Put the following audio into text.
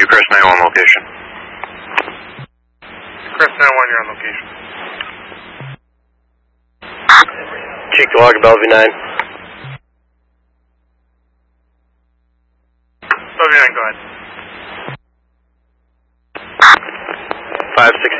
Crest 91 location. Crest 91, you're on location. Cheek to log, Bellevue 9. Bellevue 9, go ahead. 560.